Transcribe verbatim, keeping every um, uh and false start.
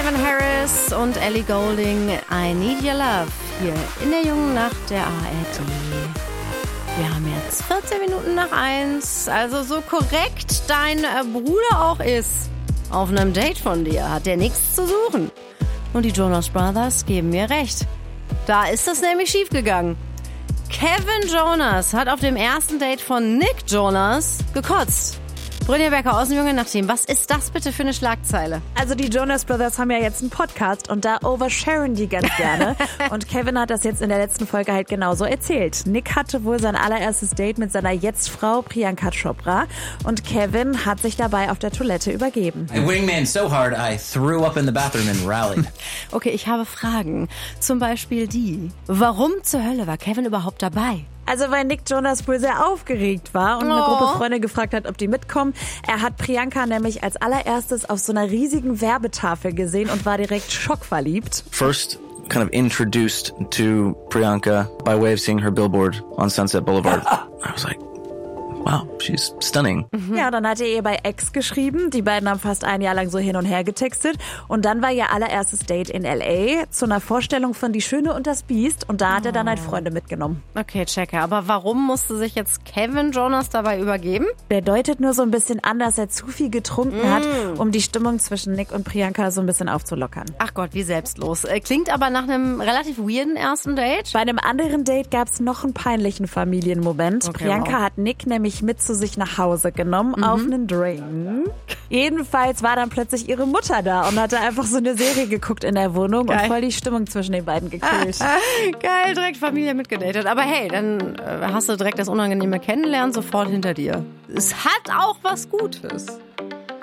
Calvin Harris und Ellie Goulding, I Need Your Love, hier in der jungen Nacht der A R D. Wir haben jetzt vierzehn Minuten nach eins, also so korrekt dein Bruder auch ist. Auf einem Date von dir hat der nichts zu suchen. Und die Jonas Brothers geben mir recht. Da ist es nämlich schiefgegangen. Kevin Jonas hat auf dem ersten Date von Nick Jonas gekotzt. Brynja Becker aus dem Jungen nach dem. Was ist das bitte für eine Schlagzeile? Also die Jonas Brothers haben ja jetzt einen Podcast und da oversharen die ganz gerne. Und Kevin hat das jetzt in der letzten Folge halt genauso erzählt. Nick hatte wohl sein allererstes Date mit seiner Jetzt-Frau Priyanka Chopra und Kevin hat sich dabei auf der Toilette übergeben. I wingman so hard I threw up in the bathroom and rallied. Okay, ich habe Fragen. Zum Beispiel die. Warum zur Hölle war Kevin überhaupt dabei? Also weil Nick Jonas wohl sehr aufgeregt war und eine Oh. Gruppe Freunde gefragt hat, ob die mitkommen. Er hat Priyanka nämlich als allererstes auf so einer riesigen Werbetafel gesehen und war direkt schockverliebt. First kind of introduced to Priyanka by way of seeing her billboard on Sunset Boulevard. I was like, wow, she's stunning. Mhm. Ja, dann hat er ihr bei X geschrieben. Die beiden haben fast ein Jahr lang so hin und her getextet. Und dann war ihr allererstes Date in L A zu einer Vorstellung von Die Schöne und das Biest. Und da hat er dann halt Freunde mitgenommen. Okay, checke. Aber warum musste sich jetzt Kevin Jonas dabei übergeben? Der deutet nur so ein bisschen an, dass er zu viel getrunken mm. hat, um die Stimmung zwischen Nick und Priyanka so ein bisschen aufzulockern. Ach Gott, wie selbstlos. Klingt aber nach einem relativ weirden ersten Date. Bei einem anderen Date gab es noch einen peinlichen Familienmoment. Okay, Priyanka wow. hat Nick nämlich mit zu sich nach Hause genommen Mhm. auf einen Drink. Jedenfalls war dann plötzlich ihre Mutter da und hatte einfach so eine Serie geguckt in der Wohnung Geil. und voll die Stimmung zwischen den beiden gekühlt. Geil, direkt Familie mitgedatet. Aber hey, dann äh, hast du direkt das unangenehme Kennenlernen sofort hinter dir. Es hat auch was Gutes.